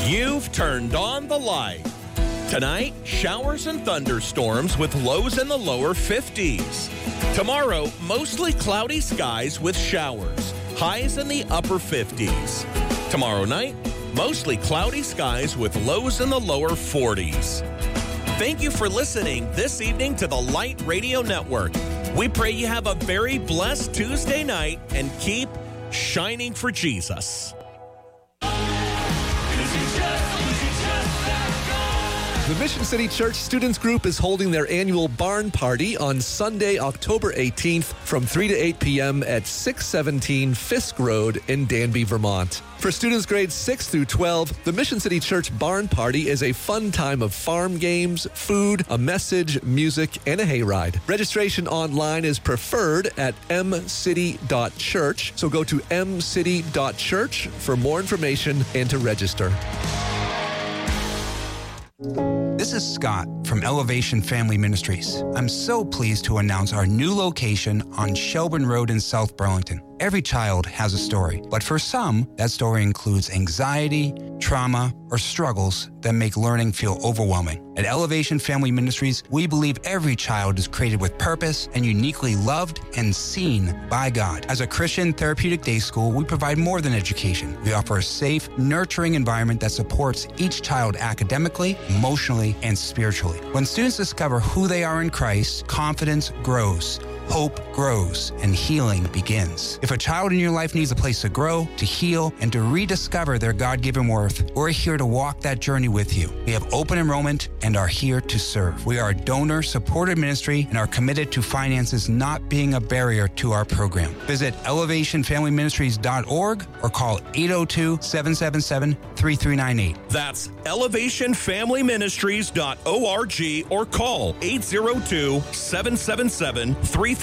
You've turned on the light. Tonight, showers and thunderstorms with lows in the lower 50s. Tomorrow, mostly cloudy skies with showers. Highs in the upper 50s. Tomorrow night, mostly cloudy skies with lows in the lower 40s. Thank you for listening this evening to the Light Radio Network. We pray you have a very blessed Tuesday night and keep shining for Jesus. The Mission City Church Students Group is holding their annual barn party on Sunday, October 18th from 3 to 8 p.m. at 617 Fisk Road in Danby, Vermont. For students grades 6 through 12, the Mission City Church Barn Party is a fun time of farm games, food, a message, music, and a hayride. Registration online is preferred at mcity.church, so go to mcity.church for more information and to register. This is Scott from Elevation Family Ministries. I'm so pleased to announce our new location on Shelburne Road in South Burlington. Every child has a story, but for some, that story includes anxiety, trauma, or struggles that make learning feel overwhelming. At Elevation Family Ministries, we believe every child is created with purpose and uniquely loved and seen by God. As a Christian therapeutic day school, we provide more than education. We offer a safe, nurturing environment that supports each child academically, emotionally, and spiritually. When students discover who they are in Christ, confidence grows, hope grows, and healing begins. If a child in your life needs a place to grow, to heal, and to rediscover their God-given worth, we're here to walk that journey with you. We have open enrollment and are here to serve. We are a donor-supported ministry and are committed to finances not being a barrier to our program. Visit elevationfamilyministries.org or call 802-777-3398. That's elevationfamilyministries.org or call 802-777-3398.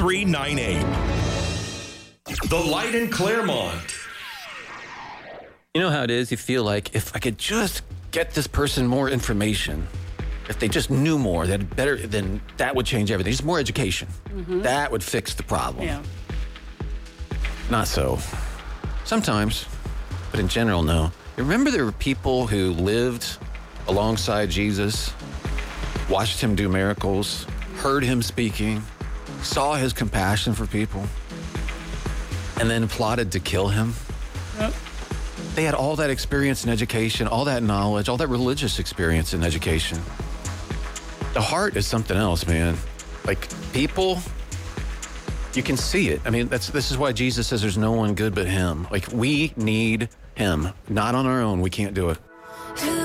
The Light in Claremont. You know how it is? You feel like if I could just get this person more information, if they just knew more, that better, then that would change everything. Just more education. Mm-hmm. That would fix the problem. Yeah. Not so. Sometimes, but in general, no. Remember there were people who lived alongside Jesus, watched him do miracles, heard him speaking, saw his compassion for people, and then plotted to kill him. Yep. They had all that experience in education, all that knowledge, all that religious experience in education. The heart is something else, man. Like, people, you can see it. I mean, this is why Jesus says there's no one good but him. Like, we need him. Not on our own. We can't do it.